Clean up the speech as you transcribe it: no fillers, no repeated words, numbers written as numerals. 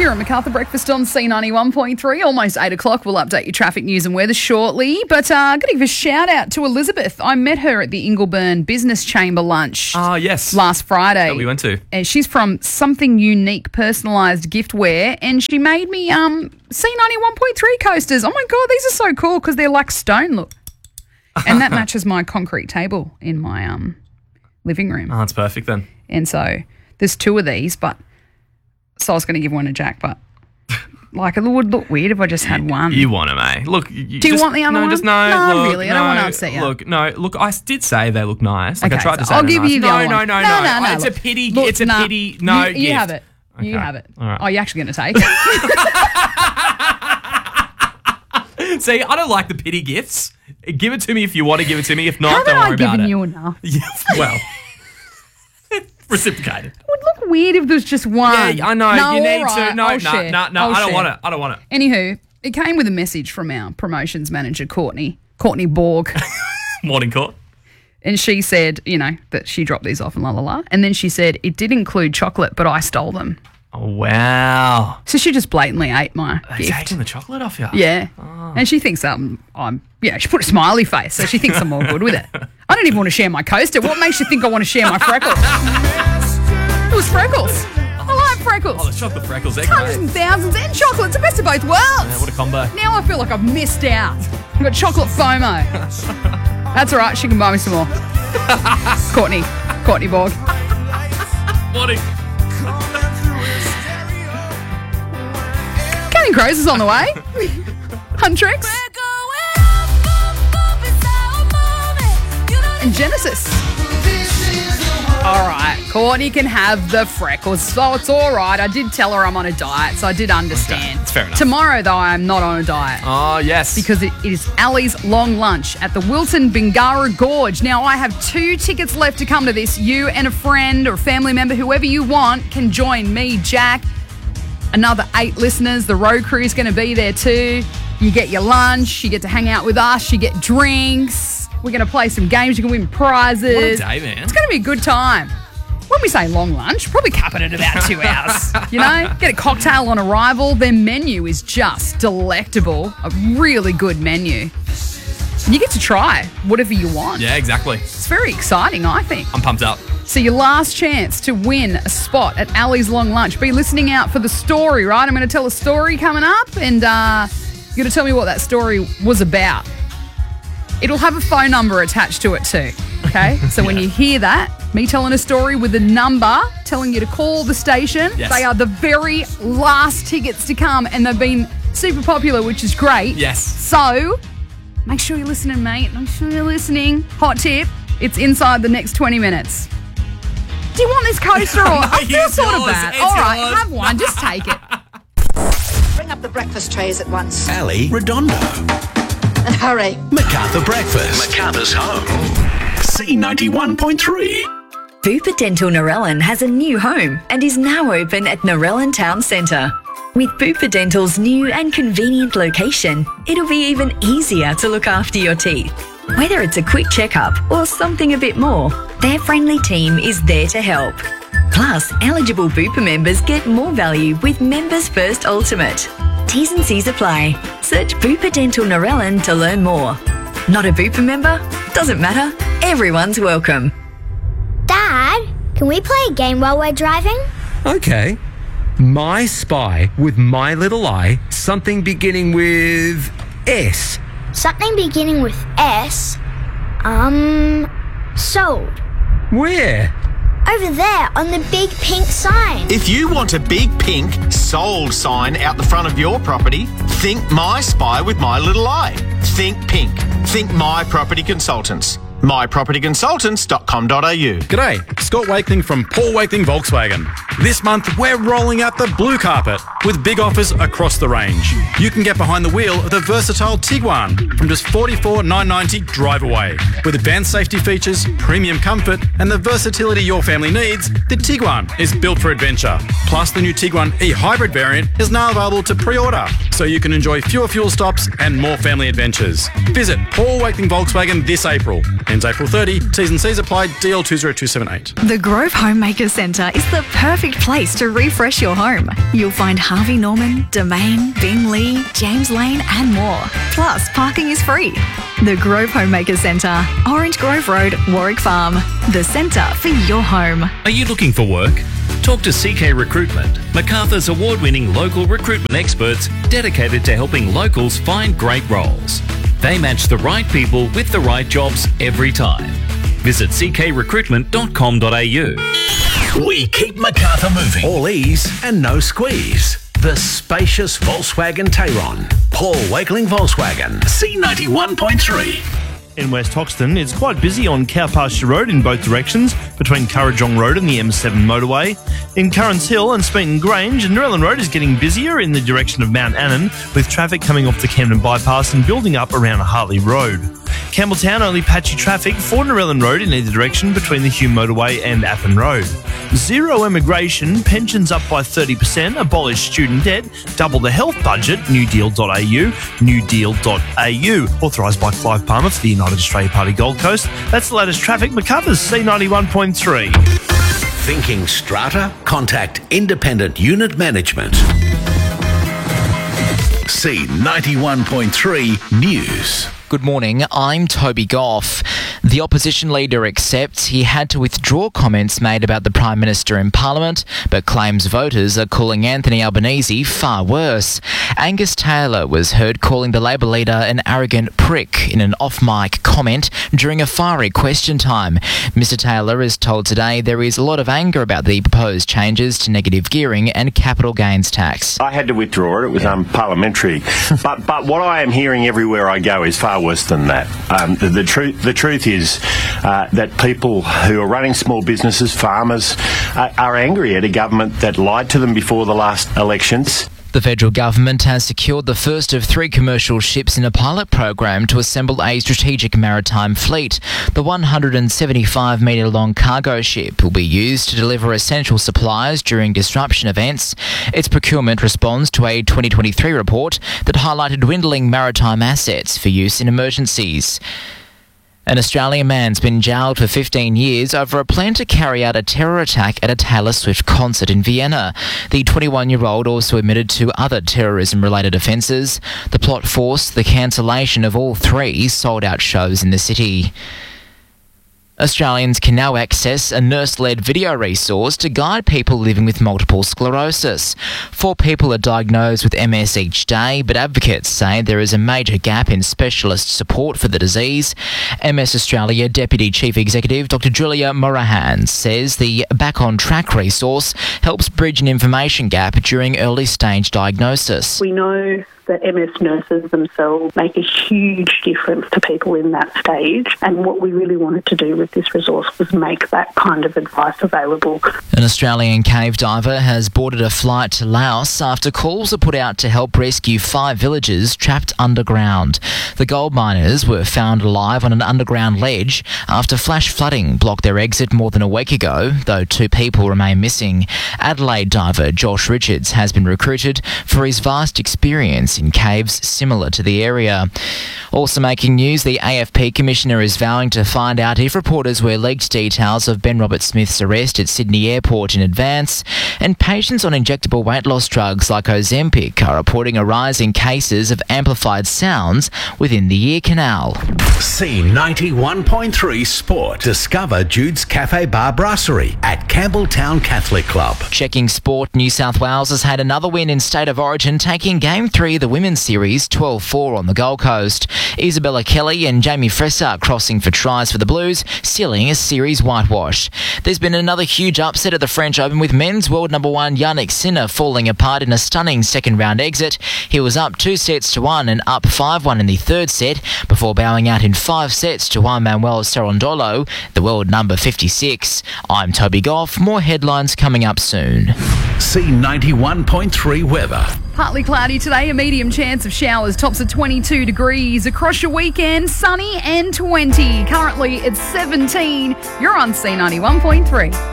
Here at MacArthur Breakfast on C91.3, almost 8 o'clock. We'll update your traffic news and weather shortly. But I'm going to give a shout out to Elizabeth. I met her at the Ingleburn Business Chamber lunch. Yes. Last Friday. That we went to. And she's from Something Unique Personalised Giftware, and she made me C91.3 coasters. Oh my God, these are so cool because they're like stone, look. And that matches my concrete table in my living room. Oh, that's perfect then. And so there's two of these, so I was going to give one to Jack, but like it would look weird if I just had one. You want them, eh? Look, do you want the other one? No, look, really. I don't want to upset you. Look, I did say they look nice. Like okay, I tried to say I'll give you the other one. No. It's a pity. Look, it's a pity. No, you gift. have it. Okay. You have it. All right. Oh, you're actually going to take it. See, I don't like the pity gifts. Give it to me if you want to give it to me. If not, don't worry about it. Haven't I given you enough? Yeah, well, reciprocated. It would look weird if there's just one. Yeah, I know. No, you need right. to. No, I don't want it. I don't want it. Anywho, it came with a message from our promotions manager, Courtney Borg. Morning, Court. And she said, that she dropped these off and la la la. And then she said, it did include chocolate, but I stole them. Oh, wow. So she just blatantly ate my gift. Taking the chocolate off you. Yeah. Oh. And she thinks she put a smiley face, so she thinks I'm all good with it. I don't even want to share my coaster. What makes you think I want to share my freckles? It was freckles. I like freckles. Oh, the chocolate freckles. Hundreds and thousands and chocolate. It's the best of both worlds. Yeah, what a combo. Now I feel like I've missed out. I've got chocolate FOMO. That's all right. She can buy me some more. Courtney Borg. Morning. Counting Crows is on the way. Huntrix. And Genesis. All right, Courtney can have the freckles, so it's all right. I did tell her I'm on a diet, so I did understand. Okay, it's fair enough. Tomorrow, though, I am not on a diet. Oh, yes. Because it is Ali's long lunch at the Wilton Bingara Gorge. Now, I have 2 tickets left to come to this. You and a friend or family member, whoever you want, can join me, Jack, another 8 listeners. The road crew is going to be there too. You get your lunch, you get to hang out with us, you get drinks. We're going to play some games. You can win prizes. What a day, man. It's going to be a good time. When we say long lunch, probably cap it at about 2 hours. Get a cocktail on arrival. Their menu is just delectable. A really good menu. And you get to try whatever you want. Yeah, exactly. It's very exciting, I think. I'm pumped up. So your last chance to win a spot at Ali's Long Lunch. Be listening out for the story, right? I'm going to tell a story coming up, and you're going to tell me what that story was about. It'll have a phone number attached to it too, okay? So when you hear that, me telling a story with a number telling you to call the station, yes. They are the very last tickets to come, and they've been super popular, which is great. Yes. So make sure you're listening, mate. Make sure you're listening. Hot tip, it's inside the next 20 minutes. Do you want this coaster or? I feel sort of bad. All right, have one. Just take it. Bring up the breakfast trays at once. Ali Redondo. And hurry. MacArthur Breakfast. MacArthur's home. C91.3. Bupa Dental Narellan has a new home and is now open at Narellan Town Centre. With Bupa Dental's new and convenient location, it'll be even easier to look after your teeth. Whether it's a quick checkup or something a bit more, their friendly team is there to help. Plus, eligible Bupa members get more value with Members First Ultimate. T's and C's apply. Search Bupa Dental Narellan to learn more. Not a Bupa member? Doesn't matter. Everyone's welcome. Dad, can we play a game while we're driving? Okay. My Spy with My Little Eye, something beginning with S. Something beginning with S? Sold. Where? Over there on the big pink sign. If you want a big pink sold sign out the front of your property, think My Spy with My Little Eye. Think pink. Think My Property Consultants. mypropertyconsultants.com.au. G'day, Scott Wakeling from Paul Wakeling Volkswagen. This month, we're rolling out the blue carpet with big offers across the range. You can get behind the wheel of the versatile Tiguan from just $44,990 drive away. With advanced safety features, premium comfort, and the versatility your family needs, the Tiguan is built for adventure. Plus, the new Tiguan e-hybrid variant is now available to pre-order, so you can enjoy fewer fuel stops and more family adventures. Visit Paul Wakeling Volkswagen this April Ends April 30. T's and C's apply. DL 20278. The Grove Homemaker Centre is the perfect place to refresh your home. You'll find Harvey Norman, Domain, Bingley, James Lane and more. Plus, parking is free. The Grove Homemaker Centre, Orange Grove Road, Warwick Farm. The centre for your home. Are you looking for work? Talk to CK Recruitment, Macarthur's award-winning local recruitment experts dedicated to helping locals find great roles. They match the right people with the right jobs every time. Visit ckrecruitment.com.au. We keep Macarthur moving. All ease and no squeeze. The spacious Volkswagen Tayron. Paul Wakeling Volkswagen. C91.3. In West Hoxton, it's quite busy on Cow Pasture Road in both directions between Currajong Road and the M7 motorway. In Currans Hill and Smeaton Grange, Narellan Road is getting busier in the direction of Mount Annan, with traffic coming off the Camden Bypass and building up around Hartley Road. Campbelltown only patchy traffic for Narellan Road in either direction between the Hume motorway and Appin Road. Zero immigration, pensions up by 30%, abolish student debt, double the health budget, newdeal.au, newdeal.au, authorised by Clive Palmer for the United Australia Party Gold Coast. That's the latest traffic. Macarthur's C91.3. Thinking strata? Contact Independent Unit Management. C91.3 News. Good morning, I'm Toby Goff. The opposition leader accepts he had to withdraw comments made about the Prime Minister in Parliament, but claims voters are calling Anthony Albanese far worse. Angus Taylor was heard calling the Labor leader an arrogant prick in an off-mic comment during a fiery question time. Mr Taylor is told today there is a lot of anger about the proposed changes to negative gearing and capital gains tax. I had to withdraw it. It was unparliamentary. but what I am hearing everywhere I go is far worse than that. The truth is that people who are running small businesses, farmers, are angry at a government that lied to them before the last elections. The federal government has secured the first of 3 commercial ships in a pilot program to assemble a strategic maritime fleet. The 175-metre-long cargo ship will be used to deliver essential supplies during disruption events. Its procurement responds to a 2023 report that highlighted dwindling maritime assets for use in emergencies. An Australian man's been jailed for 15 years over a plan to carry out a terror attack at a Taylor Swift concert in Vienna. The 21-year-old also admitted to other terrorism-related offences. The plot forced the cancellation of all 3 sold-out shows in the city. Australians can now access a nurse-led video resource to guide people living with multiple sclerosis. 4 people are diagnosed with MS each day, but advocates say there is a major gap in specialist support for the disease. MS Australia Deputy Chief Executive Dr Julia Morahan says the Back on Track resource helps bridge an information gap during early-stage diagnosis. We know that MS nurses themselves make a huge difference to people in that stage, and what we really wanted to do with this resource was make that kind of advice available. An Australian cave diver has boarded a flight to Laos after calls were put out to help rescue 5 villagers trapped underground. The gold miners were found alive on an underground ledge after flash flooding blocked their exit more than a week ago, though 2 people remain missing. Adelaide diver Josh Richards has been recruited for his vast experience in caves similar to the area. Also making news, the AFP Commissioner is vowing to find out if reporters were leaked details of Ben Roberts-Smith's arrest at Sydney Airport in advance, and patients on injectable weight loss drugs like Ozempic are reporting a rise in cases of amplified sounds within the ear canal. C91.3 Sport. Discover Jude's Cafe Bar Brasserie at Campbelltown Catholic Club. Checking sport, New South Wales has had another win in State of Origin, taking Game 3 of the Women's Series 12-4 on the Gold Coast. Isabella Kelly and Jamie Fresser crossing for tries for the Blues, sealing a series whitewash. There's been another huge upset at the French Open with men's world number 1 Yannick Sinner falling apart in a stunning second-round exit. He was up 2-1 and up 5-1 in the third set before bowing out in 5 sets to Juan Manuel Cerundolo, the world number 56. I'm Toby Goff. More headlines coming up soon. C91.3 weather. Partly cloudy today, a medium chance of showers, tops of 22 degrees. Across your weekend, sunny and 20. Currently it's 17. You're on C91.3.